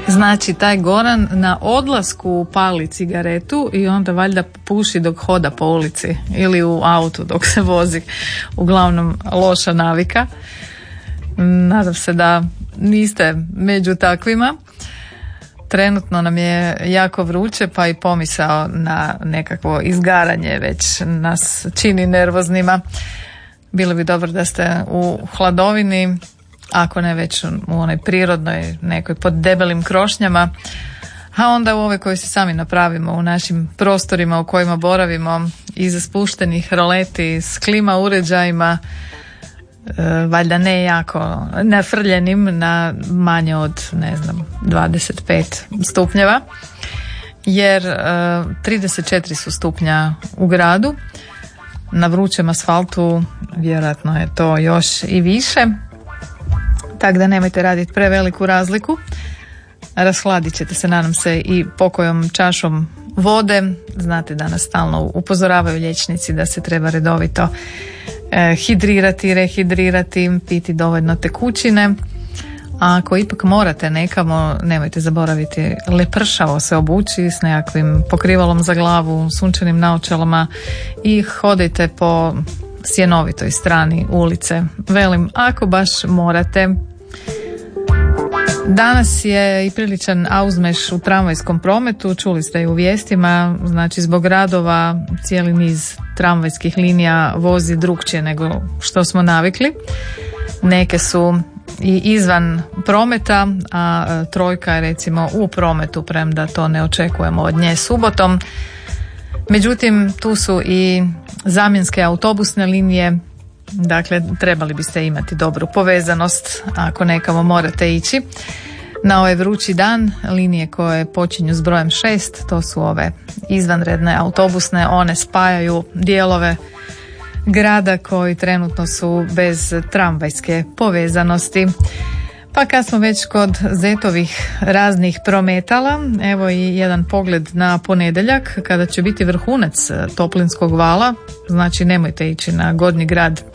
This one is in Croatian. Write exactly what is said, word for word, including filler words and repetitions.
Znači, taj Goran na odlasku pali cigaretu i onda valjda puši dok hoda po ulici ili u autu dok se vozi. Uglavnom loša navika. Nadam se da niste među takvima. Trenutno nam je jako vruće, pa i pomisao na nekakvo izgaranje već nas čini nervoznima. Bilo bi dobro da ste u hladovini, ako ne već u onoj prirodnoj, nekoj pod debelim krošnjama, a onda u ove koje se sami napravimo u našim prostorima u kojima boravimo, iza spuštenih roleti s klima uređajima, valjda ne jako nafrljenim na manje od, ne znam, dvadeset pet stupnjeva, jer trideset četiri su stupnja u gradu. Na vrućem asfaltu vjerojatno je to još i više, tako da nemojte raditi preveliku razliku. Rashladit ćete se, nadam se, i pokojom čašom vode. Znate da nas stalno upozoravaju liječnici da se treba redovito eh, hidrirati, rehidrirati, piti dovoljno tekućine. A ako ipak morate nekamo, nemojte zaboraviti lepršavo se obući s nekakvim pokrivalom za glavu, sunčanim naočalama i hodajte po sjenovitoj strani ulice. Velim, ako baš morate. Danas je i priličan auzmeš u tramvajskom prometu, čuli ste i u vijestima, znači zbog radova cijeli niz tramvajskih linija vozi drukčije nego što smo navikli. Neke su i izvan prometa, a trojka je recimo u prometu, premda to ne očekujemo od nje subotom. Međutim, tu su i zamjenske autobusne linije, dakle trebali biste imati dobru povezanost ako nekamo morate ići. Na ovaj vrući dan linije koje počinju s brojem šest, to su ove izvanredne autobusne, one spajaju dijelove grada koji trenutno su bez tramvajske povezanosti. Pa kad smo već kod zetovih raznih prometala, evo i jedan pogled na ponedjeljak kada će biti vrhunac toplinskog vala, znači nemojte ići na Gornji grad